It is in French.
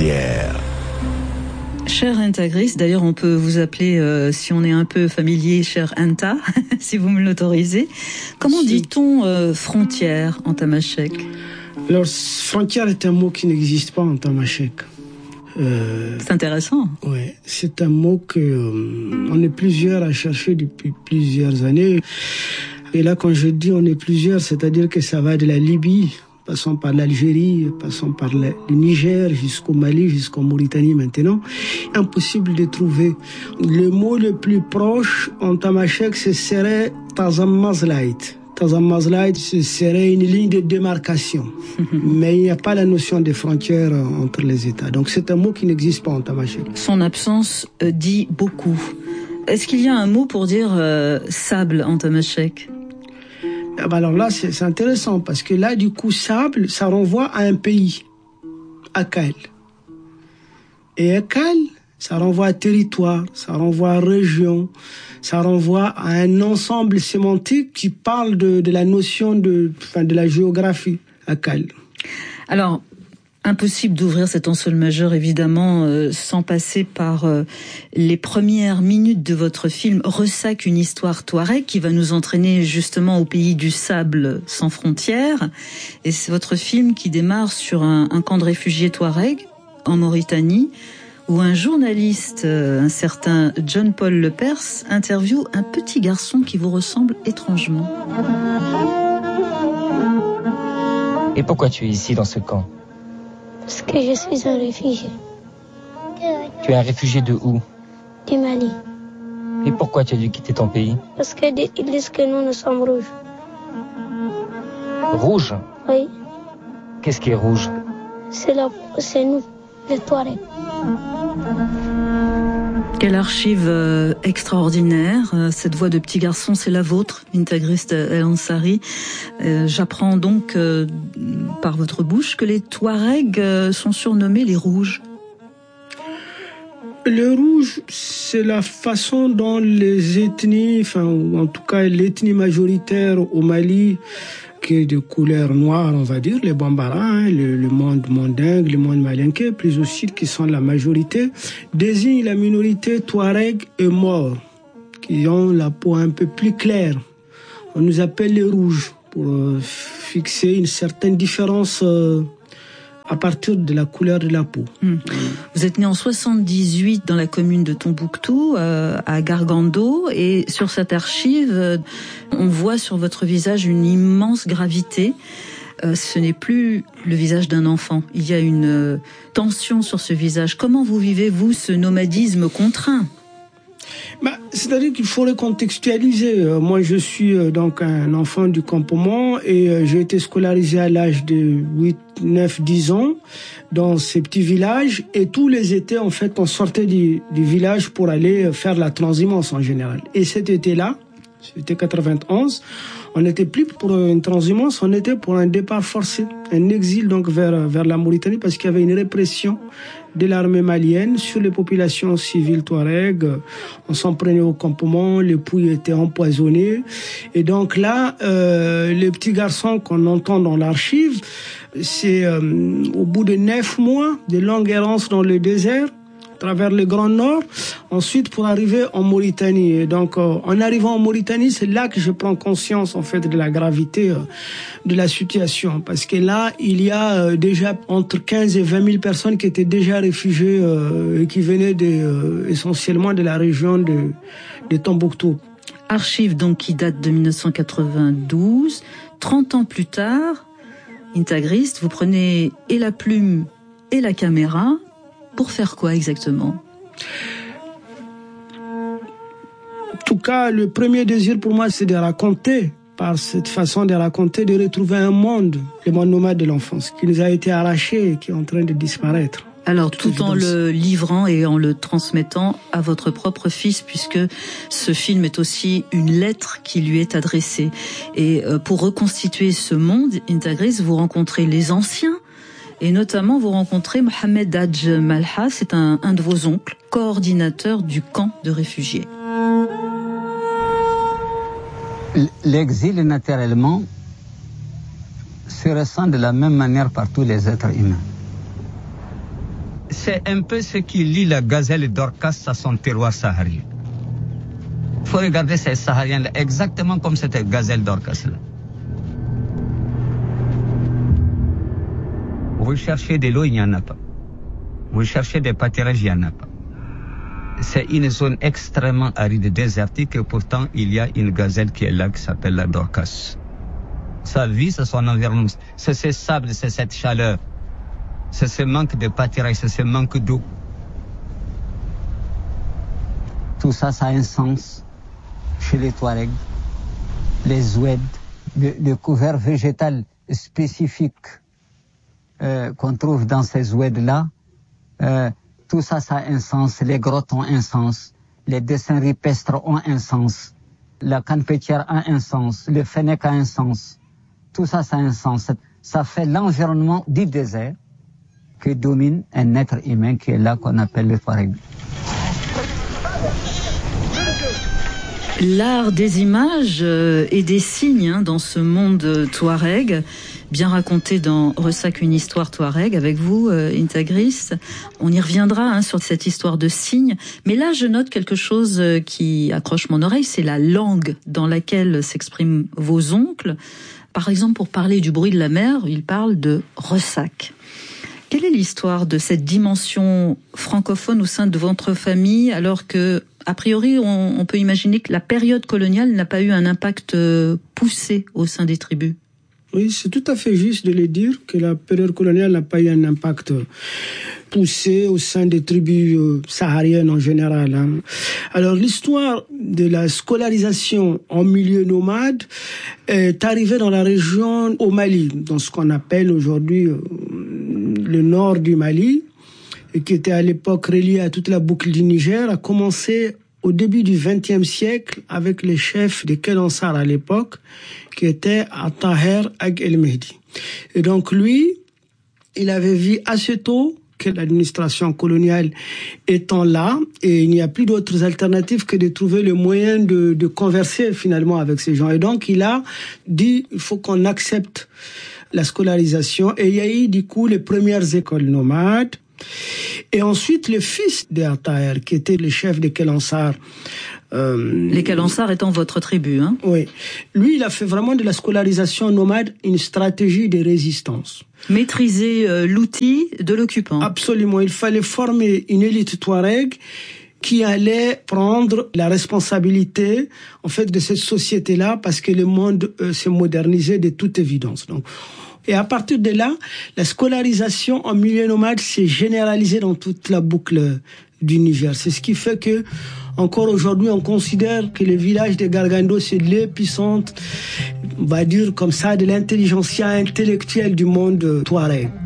frontières. Cher Intagris, d'ailleurs on peut vous appeler, si on est un peu familier, cher Anta, si vous me l'autorisez. Comment dit-on frontière en tamashek? Alors, frontière est un mot qui n'existe pas en tamashek. C'est intéressant. Oui, c'est un mot que on est plusieurs à chercher depuis plusieurs années. Et là, quand je dis on est plusieurs, c'est-à-dire que ça va de la Libye, passant par l'Algérie, passant par le Niger, jusqu'au Mali, jusqu'en Mauritanie maintenant. Impossible de trouver. Le mot le plus proche en tamashek, ce serait Tazamazlait. Tazamazlait, ce serait une ligne de démarcation. Mais il n'y a pas la notion de frontières entre les États. Donc c'est un mot qui n'existe pas en tamashek. Son absence dit beaucoup. Est-ce qu'il y a un mot pour dire sable en tamashek? Alors là, c'est intéressant parce que là, du coup, sable, ça renvoie à un pays, Akal. Et Akal, ça renvoie à territoire, ça renvoie à région, ça renvoie à un ensemble sémantique qui parle de la notion de la géographie, Akal. Alors, impossible d'ouvrir cet en sol majeur, évidemment, sans passer par les premières minutes de votre film Ressac, une histoire touareg, qui va nous entraîner justement au pays du sable sans frontières. Et c'est votre film qui démarre sur un camp de réfugiés touareg en Mauritanie, où un journaliste, un certain John Paul Lepers, interviewe un petit garçon qui vous ressemble étrangement. Et pourquoi tu es ici dans ce camp ? Parce que je suis un réfugié. Tu es un réfugié de où? Du Mali. Et pourquoi tu as dû quitter ton pays? Parce qu'ils disent que nous sommes rouges. Rouge? Oui. Qu'est-ce qui est rouge? C'est nous, les Touaregs. Quelle archive extraordinaire. Cette voix de petit garçon, c'est la vôtre, Intagris El Ansari. J'apprends donc par votre bouche que les Touaregs sont surnommés les Rouges. Le rouge, c'est la façon dont les ethnies, ou en tout cas l'ethnie majoritaire au Mali, qui est de couleur noire, on va dire, les Bambara, le monde mandingue, le monde malinké, plus aussi qui sont la majorité, désignent la minorité Touareg et Maure, qui ont la peau un peu plus claire. On nous appelle les rouges pour fixer une certaine différence à partir de la couleur de la peau. Vous êtes né en 78 dans la commune de Tombouctou, à Gargando, et sur cette archive, on voit sur votre visage une immense gravité. Ce n'est plus le visage d'un enfant. Il y a une tension sur ce visage. Comment vous vivez-vous ce nomadisme contraint ? C'est-à-dire qu'il faut le contextualiser. Moi, je suis donc un enfant du campement et j'ai été scolarisé à l'âge de 8, 9, 10 ans dans ces petits villages. Et tous les étés, en fait, on sortait du village pour aller faire la transhumance en général. Et cet été-là, c'était 91, on n'était plus pour une transhumance, on était pour un départ forcé, un exil donc vers la Mauritanie parce qu'il y avait une répression de l'armée malienne sur les populations civiles touareg. On s'en prenait au campement, les pouilles étaient empoisonnées. Et donc là, les petits garçons qu'on entend dans l'archive, c'est au bout de 9 mois de longue errance dans le désert, à travers le Grand Nord, ensuite pour arriver en Mauritanie. Et donc, en arrivant en Mauritanie, c'est là que je prends conscience, en fait, de la gravité de la situation. Parce que là, il y a déjà entre 15 et 20 000 personnes qui étaient déjà réfugiées et qui venaient essentiellement de la région de Tombouctou. Archive donc qui date de 1992. 30 ans plus tard, Intagris, vous prenez et la plume et la caméra. Pour faire quoi exactement ? En tout cas, le premier désir pour moi, c'est de raconter, par cette façon de raconter, de retrouver un monde, le monde nomade de l'enfance, qui nous a été arraché et qui est en train de disparaître. Alors, tout en le livrant et en le transmettant à votre propre fils, puisque ce film est aussi une lettre qui lui est adressée. Et pour reconstituer ce monde, Intagris, vous rencontrez les anciens, et notamment, vous rencontrez Mohamed Hadj Malha, c'est un de vos oncles, coordinateur du camp de réfugiés. L'exil, naturellement, se ressent de la même manière par tous les êtres humains. c'est un peu ce qui lie la gazelle d'Orcas à son terroir saharien. Il faut regarder ces Sahariens-là exactement comme cette gazelle d'Orcas-là. Vous cherchez de l'eau, il n'y en a pas. Vous cherchez des pâturages, il n'y en a pas. C'est une zone extrêmement aride, désertique, et pourtant il y a une gazelle qui est là, qui s'appelle la Dorcas. Sa vie, c'est son environnement, c'est ces sables, c'est cette chaleur, c'est ce manque de pâturage, c'est ce manque d'eau. Tout ça, ça a un sens chez les Touaregs. Les zouèdes, le couvert végétal spécifique qu'on trouve dans ces zouèdes-là, tout ça, ça a un sens. Les grottes ont un sens. Les dessins rupestres ont un sens. La canne pétière a un sens. Le fennec a un sens. Tout ça, ça a un sens. Ça fait l'environnement du désert que domine un être humain qui est là, qu'on appelle le Touareg. L'art des images et des signes dans ce monde touareg, bien raconté dans Ressac, une histoire touareg, avec vous, Intagris. On y reviendra sur cette histoire de signes. Mais là, je note quelque chose qui accroche mon oreille, c'est la langue dans laquelle s'expriment vos oncles. Par exemple, pour parler du bruit de la mer, ils parlent de Ressac. Quelle est l'histoire de cette dimension francophone au sein de votre famille, alors que, a priori, on peut imaginer que la période coloniale n'a pas eu un impact poussé au sein des tribus? Oui, c'est tout à fait juste de le dire, que la période coloniale n'a pas eu un impact poussé au sein des tribus sahariennes en général. Alors, l'histoire de la scolarisation en milieu nomade est arrivée dans la région au Mali, dans ce qu'on appelle aujourd'hui le nord du Mali, et qui était à l'époque relié à toute la boucle du Niger, a commencé au début du XXe siècle avec les chefs de Kelansar à l'époque, qui était Taher Ag El Mehdi. Et donc lui, il avait vu assez tôt que l'administration coloniale étant là, et il n'y a plus d'autres alternatives que de trouver le moyen de converser finalement avec ces gens. Et donc il a dit, il faut qu'on accepte la scolarisation, et il y a eu du coup les premières écoles nomades. Et ensuite, le fils de Taher, qui était le chef de Kelansar. Les Kelansar étant votre tribu, hein? Oui. Lui, il a fait vraiment de la scolarisation nomade une stratégie de résistance. Maîtriser l'outil de l'occupant. Absolument. Il fallait former une élite touareg qui allait prendre la responsabilité, en fait, de cette société-là, parce que le monde s'est modernisé de toute évidence. Donc, et à partir de là, la scolarisation en milieu nomade s'est généralisée dans toute la boucle du Niger. C'est ce qui fait que, encore aujourd'hui, on considère que le village de Gargando, c'est l'épicentre, on va dire comme ça, de l'intelligentsia intellectuelle du monde touareg.